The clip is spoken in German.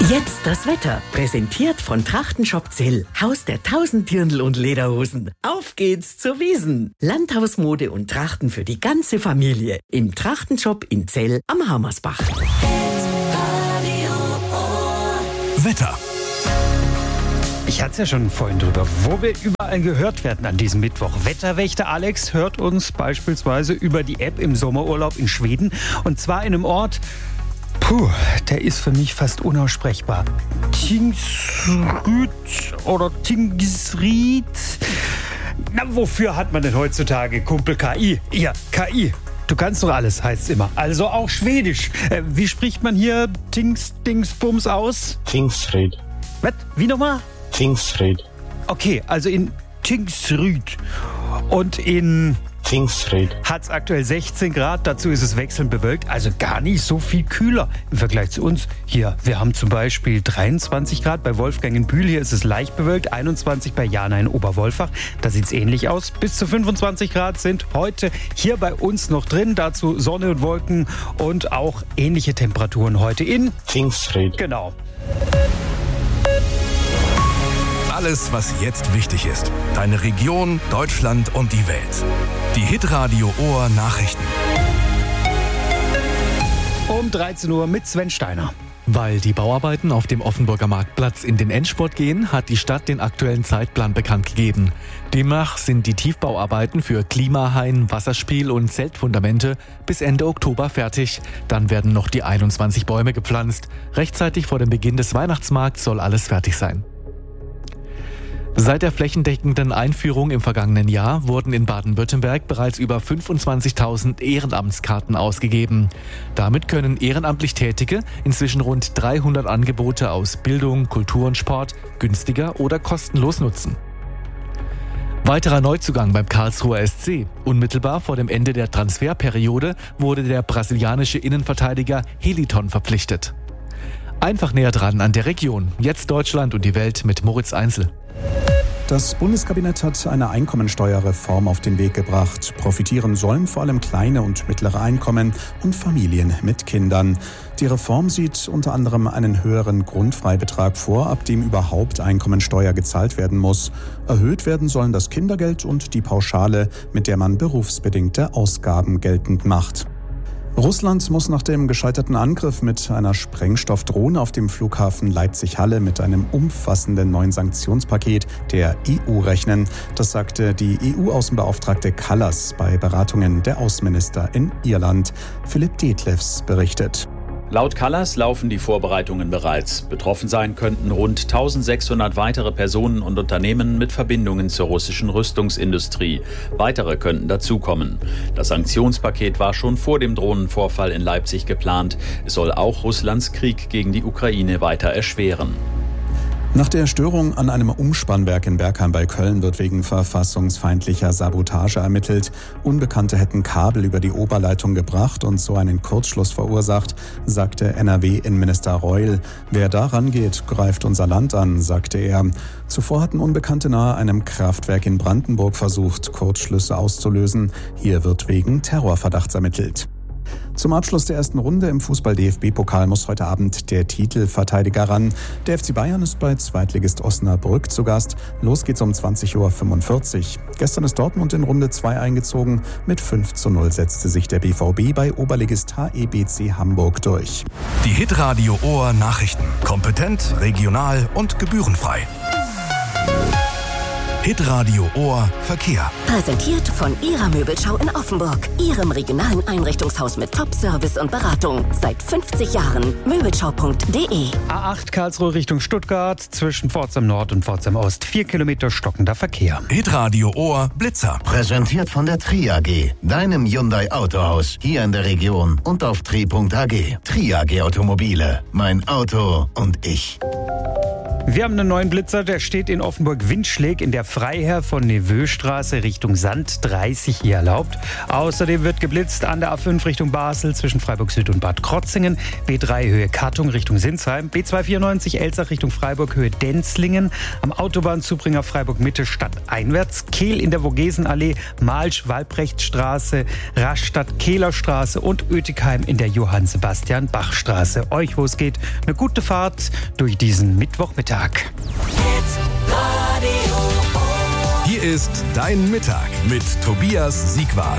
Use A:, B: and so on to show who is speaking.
A: Jetzt das Wetter, präsentiert von Trachtenshop Zell, Haus der 1000 Dirndl und Lederhosen. Auf geht's zur Wiesn. Landhausmode und Trachten für die ganze Familie im Trachtenshop in Zell am Hammersbach.
B: Wetter.
C: Ich hatte es ja schon vorhin drüber, wo wir überall gehört werden an diesem Mittwoch. Wetterwächter Alex hört uns beispielsweise über die App im Sommerurlaub in Schweden. Und zwar in einem Ort, der ist für mich fast unaussprechbar. Tingsryd oder Tingsried. Na, wofür hat man denn heutzutage, Kumpel, KI? Ja, KI. Du kannst doch alles, heißt es immer. Also auch Schwedisch. Wie spricht man hier Dingsbums aus?
D: Tingsryd.
C: Was? Wie nochmal?
D: Tingsryd.
C: Okay, also in Tingsryd und in
D: Tingsryd
C: hat es aktuell 16 Grad, dazu ist es wechselnd bewölkt, also gar nicht so viel kühler im Vergleich zu uns. Hier, wir haben zum Beispiel 23 Grad bei Wolfgang in Bühl, hier ist es leicht bewölkt, 21 bei Jana in Oberwolfach, da sieht es ähnlich aus. Bis zu 25 Grad sind heute hier bei uns noch drin, dazu Sonne und Wolken und auch ähnliche Temperaturen heute in
D: Tingsryd.
C: Genau.
B: Alles, was jetzt wichtig ist. Deine Region, Deutschland und die Welt. Die Hitradio Ohr Nachrichten.
C: Um 13 Uhr mit Sven Steiner.
E: Weil die Bauarbeiten auf dem Offenburger Marktplatz in den Endspurt gehen, hat die Stadt den aktuellen Zeitplan bekannt gegeben. Demnach sind die Tiefbauarbeiten für Klimahain, Wasserspiel und Zeltfundamente bis Ende Oktober fertig. Dann werden noch die 21 Bäume gepflanzt. Rechtzeitig vor dem Beginn des Weihnachtsmarkts soll alles fertig sein. Seit der flächendeckenden Einführung im vergangenen Jahr wurden in Baden-Württemberg bereits über 25.000 Ehrenamtskarten ausgegeben. Damit können ehrenamtlich Tätige inzwischen rund 300 Angebote aus Bildung, Kultur und Sport günstiger oder kostenlos nutzen. Weiterer Neuzugang beim Karlsruher SC. Unmittelbar vor dem Ende der Transferperiode wurde der brasilianische Innenverteidiger Heliton verpflichtet. Einfach näher dran an der Region. Jetzt Deutschland und die Welt mit Moritz Einzel.
F: Das Bundeskabinett hat eine Einkommensteuerreform auf den Weg gebracht. Profitieren sollen vor allem kleine und mittlere Einkommen und Familien mit Kindern. Die Reform sieht unter anderem einen höheren Grundfreibetrag vor, ab dem überhaupt Einkommensteuer gezahlt werden muss. Erhöht werden sollen das Kindergeld und die Pauschale, mit der man berufsbedingte Ausgaben geltend macht. Russland muss nach dem gescheiterten Angriff mit einer Sprengstoffdrohne auf dem Flughafen Leipzig-Halle mit einem umfassenden neuen Sanktionspaket der EU rechnen. Das sagte die EU-Außenbeauftragte Kallas bei Beratungen der Außenminister in Irland. Philipp Detlefs berichtet.
G: Laut Kallas laufen die Vorbereitungen bereits. Betroffen sein könnten rund 1600 weitere Personen und Unternehmen mit Verbindungen zur russischen Rüstungsindustrie. Weitere könnten dazukommen. Das Sanktionspaket war schon vor dem Drohnenvorfall in Leipzig geplant. Es soll auch Russlands Krieg gegen die Ukraine weiter erschweren.
F: Nach der Störung an einem Umspannwerk in Bergheim bei Köln wird wegen verfassungsfeindlicher Sabotage ermittelt. Unbekannte hätten Kabel über die Oberleitung gebracht und so einen Kurzschluss verursacht, sagte NRW-Innenminister Reul. Wer daran geht, greift unser Land an, sagte er. Zuvor hatten Unbekannte nahe einem Kraftwerk in Brandenburg versucht, Kurzschlüsse auszulösen. Hier wird wegen Terrorverdachts ermittelt. Zum Abschluss der ersten Runde im Fußball-DFB-Pokal muss heute Abend der Titelverteidiger ran. Der FC Bayern ist bei Zweitligist Osnabrück zu Gast. Los geht's um 20.45 Uhr. Gestern ist Dortmund in Runde 2 eingezogen. Mit 5:0 setzte sich der BVB bei Oberligist HEBC Hamburg durch.
B: Die Hitradio Ohr Nachrichten. Kompetent, regional und gebührenfrei. Hitradio Ohr Verkehr.
H: Präsentiert von Ihrer Möbelschau in Offenburg. Ihrem regionalen Einrichtungshaus mit Top-Service und Beratung. Seit 50 Jahren. Möbelschau.de.
C: A8 Karlsruhe Richtung Stuttgart zwischen Pforzheim Nord und Pforzheim Ost. 4 Kilometer stockender Verkehr.
B: Hitradio Ohr Blitzer.
I: Präsentiert von der Tri AG. Deinem Hyundai Autohaus. Hier in der Region und auf tri.ag. Tri AG Automobile. Mein Auto und ich.
C: Wir haben einen neuen Blitzer, der steht in Offenburg-Windschläg in der Freiherr von Neveustraße Richtung Sand, 30 hier erlaubt. Außerdem wird geblitzt an der A5 Richtung Basel zwischen Freiburg Süd und Bad Krotzingen, B3 Höhe Kartung Richtung Sinsheim, B294 Elsach Richtung Freiburg Höhe Denzlingen, am Autobahnzubringer Freiburg Mitte stadteinwärts, Kehl in der Vogesenallee, Malsch-Walbrechtstraße, Rastatt-Kehlerstraße und Oetikheim in der Johann-Sebastian-Bach-Straße. Euch, wo es geht, eine gute Fahrt durch diesen Mittwochmittag.
B: Hier ist dein Mittag mit Tobias Siegwart.